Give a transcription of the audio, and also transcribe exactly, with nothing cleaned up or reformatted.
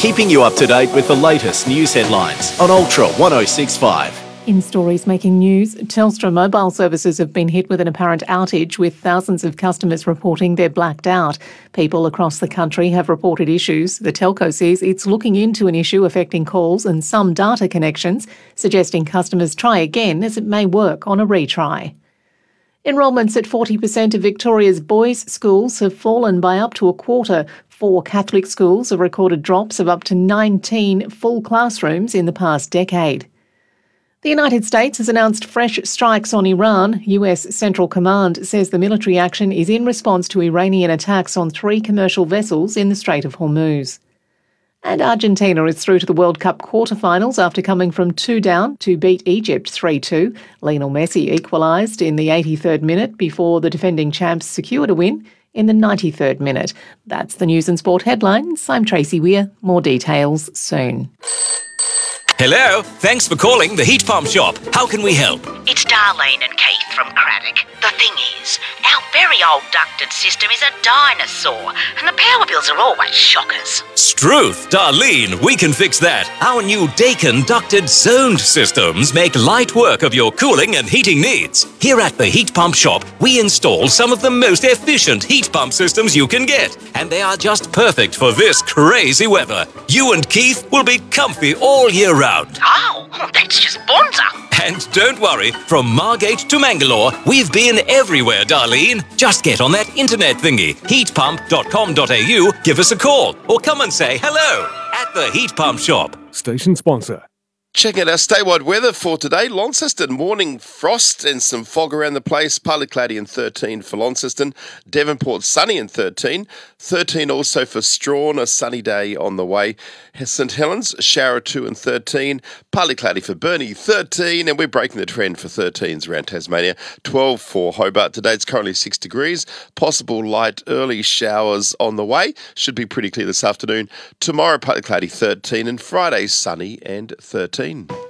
keeping you up to date with the latest news headlines on Ultra one oh six point five. In stories making news, Telstra mobile services have been hit with an apparent outage, with thousands of customers reporting they're blacked out. People across the country have reported issues. The telco says it's looking into an issue affecting calls and some data connections, suggesting customers try again as it may work on a retry. Enrolments at forty percent of Victoria's boys' schools have fallen by up to a quarter. Four Catholic schools have recorded drops of up to nineteen full classrooms in the past decade. The United States has announced fresh strikes on Iran. U S Central Command says the military action is in response to Iranian attacks on three commercial vessels in the Strait of Hormuz. And Argentina is through to the World Cup quarterfinals after coming from two down to beat Egypt three two. Lionel Messi equalised in the eighty-third minute before the defending champs secured a win in the ninety-third minute. That's the news and sport headlines. I'm Tracy Weir. More details soon. Hello, thanks for calling the Heat Pump Shop. How can we help? It's Darlene and Keith from Craddock. The thing is, our very old ducted system is a dinosaur, and the power bills are always shockers. Struth, Darlene, we can fix that. Our new Dakin ducted zoned systems make light work of your cooling and heating needs. Here at the Heat Pump Shop, we install some of the most efficient heat pump systems you can get, and they are just perfect for this crazy weather. You and Keith will be comfy all year round. Oh, that's just bonza. And don't worry, from Margate to Mangalore, we've been everywhere, Darlene. Just get on that internet thingy, heat pump dot com dot a u, give us a call, or come and say hello at the Heat Pump Shop. Station sponsor. Check out our statewide weather for today. Launceston, morning frost and some fog around the place. Partly cloudy and thirteen for Launceston. Devonport, sunny and thirteen. thirteen also for Strawn, a sunny day on the way. St Helens, shower two and thirteen. Partly cloudy for Burnie, thirteen. And we're breaking the trend for thirteens around Tasmania. twelve for Hobart. Today it's currently six degrees. Possible light early showers on the way. Should be pretty clear this afternoon. Tomorrow, partly cloudy, thirteen. And Friday, sunny and thirteen.